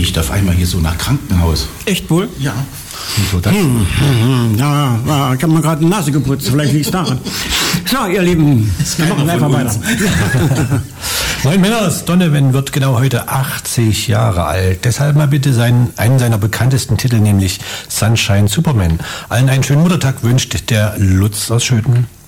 riecht auf einmal hier so nach Krankenhaus. Echt wohl? Ja. Wieso das? Ja, ich habe mir gerade die Nase geputzt, vielleicht liegt es daran. So, ihr Lieben, wir machen einfach weiter. Moin Männers, Donovan wird genau heute 80 Jahre alt. Deshalb mal bitte einen seiner bekanntesten Titel, nämlich Sunshine Superman. Allen einen schönen Muttertag wünscht der Lutz aus Schöten.